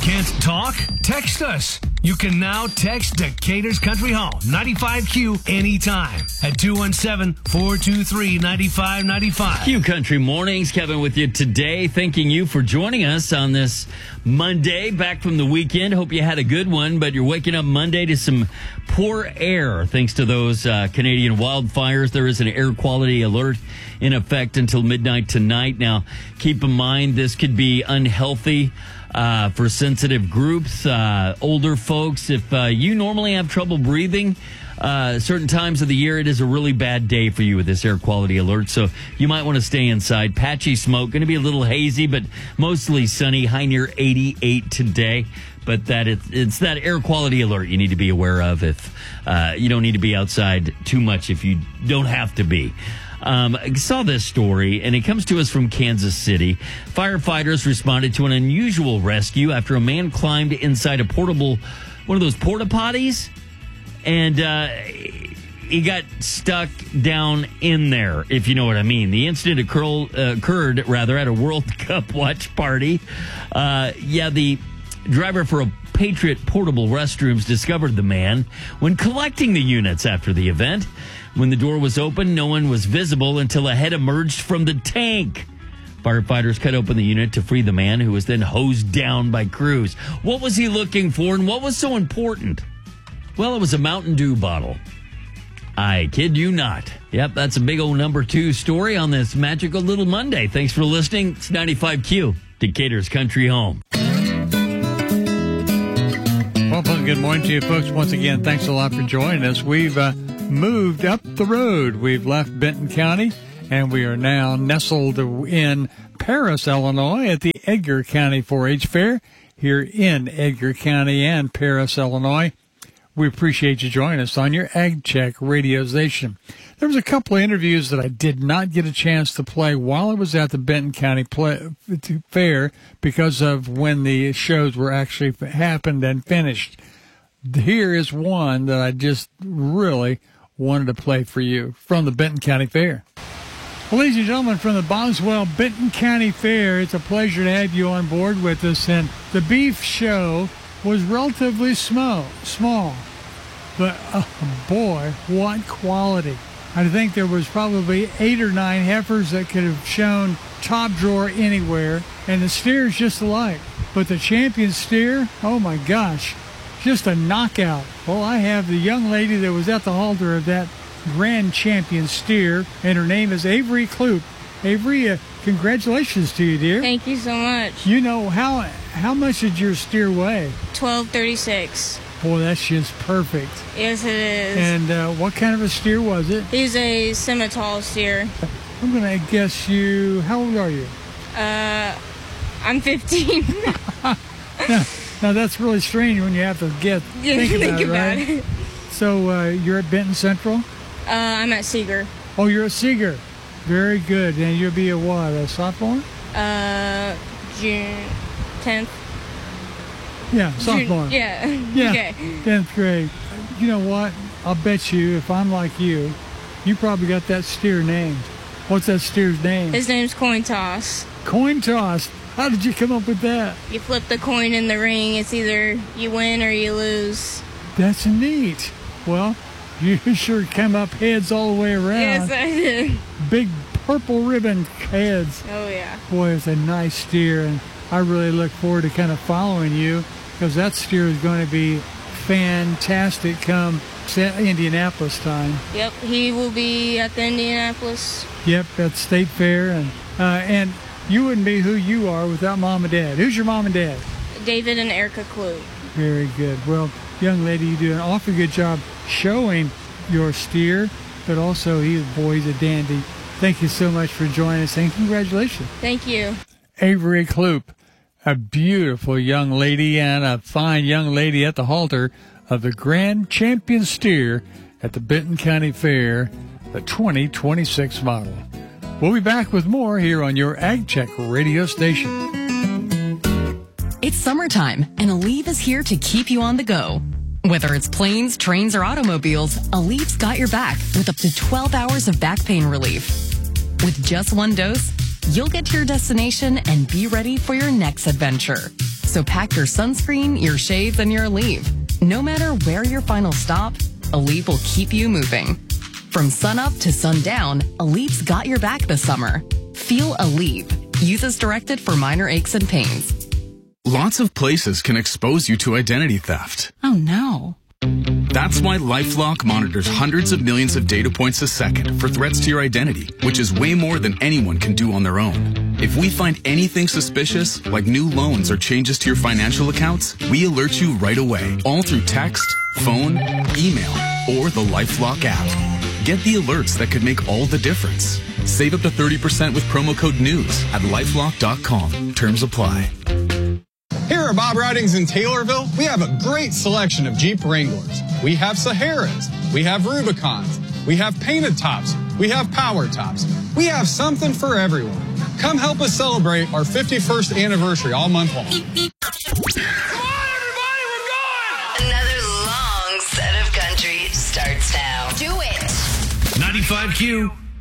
Can't talk? Text us. You can now text Decatur's Country Home 95Q anytime at 217-423-9595. Q Country Mornings, Kevin with you today. Thanking you for joining us on this Monday, back from the weekend. Hope you had a good one, but you're waking up Monday to some poor air thanks to those Canadian wildfires. There is an air quality alert in effect until midnight tonight. Now, keep in mind this could be unhealthy for sensitive groups, older folks. If you normally have trouble breathing, certain times of the year, it is a really bad day for you with this air quality alert. So you might want to stay inside. Patchy smoke, going to be a little hazy, but mostly sunny. High near 88 today. But it's that air quality alert you need to be aware of if you don't need to be outside too much if you don't have to be. I saw this story, and it comes to us from Kansas City. Firefighters responded to an unusual rescue after a man climbed inside one of those porta potties, and he got stuck down in there, if you know what I mean. The incident occurred at a World Cup watch party. The driver for a Patriot Portable Restrooms discovered the man when collecting the units after the event. When the door was open, no one was visible until a head emerged from the tank. Firefighters cut open the unit to free the man, who was then hosed down by crews. What was he looking for, and what was so important? Well, it was a Mountain Dew bottle. I kid you not. Yep, that's a big old number 2 story on this magical little Monday. Thanks for listening. It's 95Q, Decatur's Country Home. Well, good morning to you folks. Once again, thanks a lot for joining us. We've moved up the road. We've left Benton County, and we are now nestled in Paris, Illinois, at the Edgar County 4-H Fair here in Edgar County and Paris, Illinois. We appreciate you joining us on your Ag Check radio station. There was a couple of interviews that I did not get a chance to play while I was at the Benton County Fair because of when the shows were actually happened and finished. Here is one that I just really wanted to play for you from the Benton County Fair. Well, ladies and gentlemen, from the Boswell Benton County Fair, it's a pleasure to have you on board with us. And the beef show was relatively small, but boy, what quality. I think there was probably 8 or 9 heifers that could have shown top drawer anywhere, and the steers just alike. But the champion steer, oh my gosh, just a knockout. Well, I have the young lady that was at the halter of that grand champion steer, and her name is Avery Kloop. Avery, congratulations to you, dear. Thank you so much. You know, how much did your steer weigh? 1236. Boy, that's just perfect. Yes, it is. And what kind of a steer was it? He's a semi-tall steer. I'm going to guess you, how old are you? I'm 15. Now, that's really strange when you have to think about it, right? So, you're at Benton Central? I'm at Seeger. Oh, you're at Seeger. Very good. And you'll be a sophomore? June 10th. Yeah, sophomore. Yeah. Okay. 10th grade. You know what? I'll bet you, if I'm like you probably got that steer named. What's that steer's name? His name's Coin Toss. Coin Toss. How did you come up with that? You flip the coin in the ring. It's either you win or you lose. That's neat. Well, you sure come up heads all the way around. Yes, I did. Big purple ribbon heads. Oh, yeah. Boy, it's a nice steer, and I really look forward to kind of following you because that steer is going to be fantastic come Indianapolis time. Yep, he will be at the Indianapolis. Yep, at State Fair, and you wouldn't be who you are without Mom and Dad. Who's your mom and dad? David and Erica Kloop. Very good. Well, young lady, you do an awfully good job showing your steer, but also he's a dandy. Thank you so much for joining us, and congratulations. Thank you. Avery Kloop, a beautiful young lady and a fine young lady at the halter of the Grand Champion Steer at the Benton County Fair, the 2026 model. We'll be back with more here on your Ag Check radio station. It's summertime, and Aleve is here to keep you on the go. Whether it's planes, trains, or automobiles, Aleve's got your back with up to 12 hours of back pain relief. With just one dose, you'll get to your destination and be ready for your next adventure. So pack your sunscreen, your shades, and your Aleve. No matter where your final stop, Aleve will keep you moving. From sunup to sundown, Aleve's got your back this summer. Feel Aleve. Use as directed for minor aches and pains. Lots of places can expose you to identity theft. Oh no. That's why LifeLock monitors hundreds of millions of data points a second for threats to your identity, which is way more than anyone can do on their own. If we find anything suspicious, like new loans or changes to your financial accounts, we alert you right away, all through text, phone, email, or the LifeLock app. Get the alerts that could make all the difference. Save up to 30% with promo code NEWS at LifeLock.com. Terms apply. Here at Bob Ridings in Taylorville, we have a great selection of Jeep Wranglers. We have Saharas, we have Rubicons, we have painted tops, we have power tops. We have something for everyone. Come help us celebrate our 51st anniversary all month long. Come on, everybody, we're going! Another long set of country starts now. Do it. 95Q.